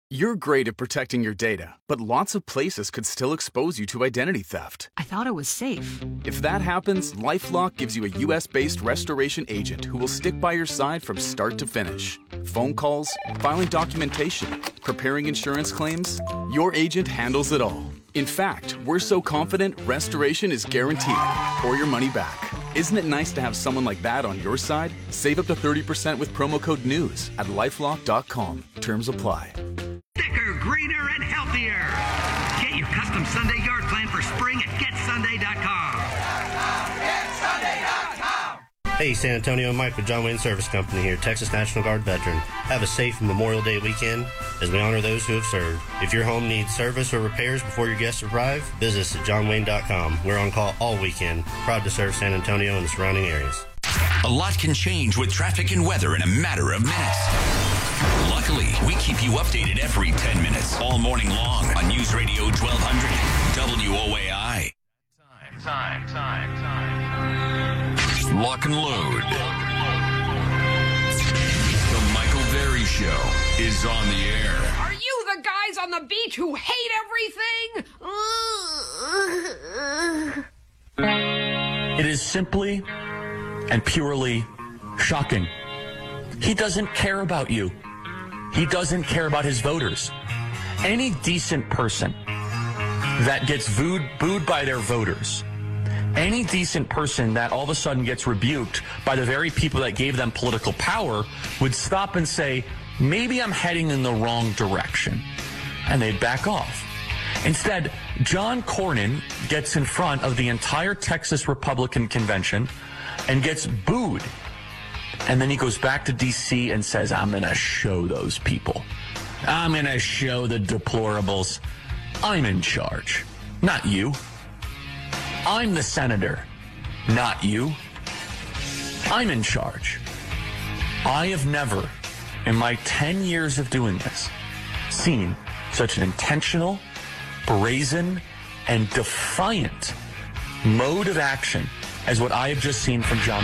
You're great at protecting your data, but lots of places could still expose you to identity theft. I thought it was safe. If that happens, LifeLock gives you a U.S.-based restoration agent who will stick by your side from start to finish. Phone calls, filing documentation, preparing insurance claims, your agent handles it all. In fact, we're so confident restoration is guaranteed or your money back. Isn't it nice to have someone like that on your side? Save up to 30% with promo code NEWS at LifeLock.com. Terms apply. Thicker, greener, and healthier. Get your custom Sunday yard plan for spring at GetSunday.com. Hey, San Antonio, Mike with John Wayne Service Company here, Texas National Guard veteran. Have a safe Memorial Day weekend as we honor those who have served. If your home needs service or repairs before your guests arrive, visit us at johnwayne.com. We're on call all weekend. Proud to serve San Antonio and the surrounding areas. A lot can change with traffic and weather in a matter of minutes. Luckily, we keep you updated every 10 minutes, all morning long on News Radio 1200 WOAI. Time. Lock and load. The Michael Berry Show is on the air. Are you the guys on the beach who hate everything? It is simply and purely shocking. He doesn't care about you. He doesn't care about his voters. Any decent person that gets booed by their voters, any decent person that all of a sudden gets rebuked by the very people that gave them political power would stop and say, maybe I'm heading in the wrong direction. And they'd back off. Instead, John Cornyn gets in front of the entire Texas Republican convention and gets booed. And then he goes back to D.C. and says, I'm going to show those people. I'm going to show the deplorables. I'm in charge, not you. I'm the senator, not you. I'm in charge. I have never, in my 10 years of doing this, seen such an intentional, brazen, and defiant mode of action as what I have just seen from John